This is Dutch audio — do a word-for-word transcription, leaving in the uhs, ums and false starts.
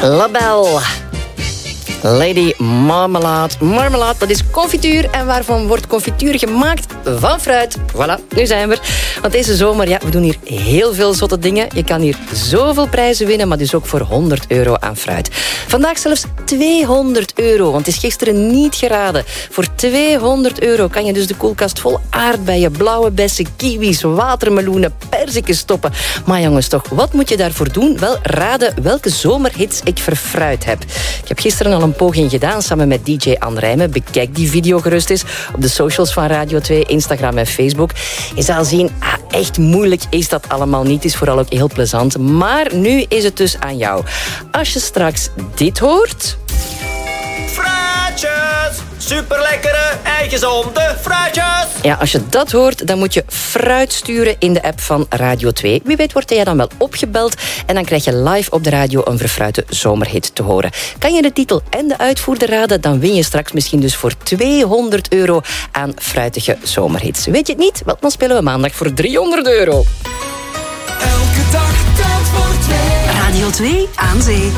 Label. Lady Marmalade. Marmalade, dat is confituur. En waarvan wordt confituur gemaakt? Van fruit. Voilà, nu zijn we er. Want deze zomer, ja, we doen hier heel veel zotte dingen. Je kan hier zoveel prijzen winnen, maar dus ook voor honderd euro aan fruit. Vandaag zelfs tweehonderd euro, want het is gisteren niet geraden. Voor tweehonderd euro kan je dus de koelkast vol aardbeien, blauwe bessen, kiwis, watermeloenen, perziken stoppen. Maar jongens toch, wat moet je daarvoor doen? Wel, raden welke zomerhits ik verfruit heb. Ik heb gisteren al een poging gedaan samen met D J Anne Rijmen. Bekijk die video gerust eens op de socials van Radio twee, Instagram en Facebook. Je zal zien, ah, echt moeilijk is dat allemaal niet. Het is vooral ook heel plezant. Maar nu is het dus aan jou. Als je straks dit hoort... Fruitjes! Superlekkere en gezonde fruitjes! Ja, als je dat hoort, dan moet je fruit sturen in de app van Radio twee. Wie weet wordt jij dan wel opgebeld en dan krijg je live op de radio een verfruite zomerhit te horen. Kan je de titel en de uitvoerder raden, dan win je straks misschien dus voor tweehonderd euro aan fruitige zomerhits. Weet je het niet? Wel, dan spelen we maandag voor driehonderd euro. Elke dag telt voor twee. Radio twee aan zee.